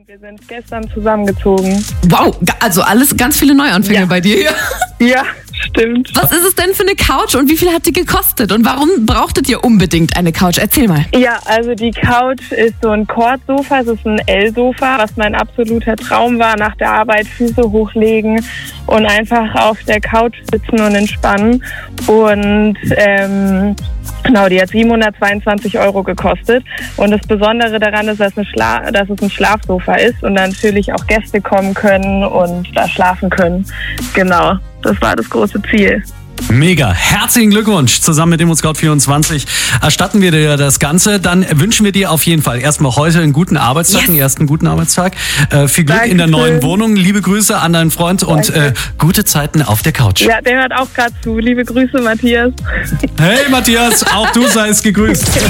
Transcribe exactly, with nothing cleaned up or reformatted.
Wir sind gestern zusammengezogen. Wow, also alles ganz viele Neuanfänge Ja. bei dir hier. Ja, stimmt. Was ist es denn für eine Couch und wie viel hat die gekostet? Und warum brauchtet ihr unbedingt eine Couch? Erzähl mal. Ja, also die Couch ist so ein Kordsofa, es ist ein L-Sofa, was mein absoluter Traum war, nach der Arbeit Füße hochlegen und einfach auf der Couch sitzen und entspannen. Und ähm, genau, die hat siebenhundertzweiundzwanzig Euro gekostet. Und das Besondere daran ist, dass, eine Schla- dass es ein Schlafsofa ist und natürlich auch Gäste kommen können und da schlafen können. Genau, das war das große Ziel. Mega. Herzlichen Glückwunsch. Zusammen mit ImmoScout vierundzwanzig erstatten wir dir das Ganze. Dann wünschen wir dir auf jeden Fall erstmal heute einen guten Arbeitstag, Yes. einen ersten guten Arbeitstag. Äh, viel Glück in der Dankeschön. neuen Wohnung. Liebe Grüße an deinen Freund und äh, gute Zeiten auf der Couch. Ja, der hört auch gerade zu. Liebe Grüße, Matthias. Hey Matthias, auch du seist gegrüßt.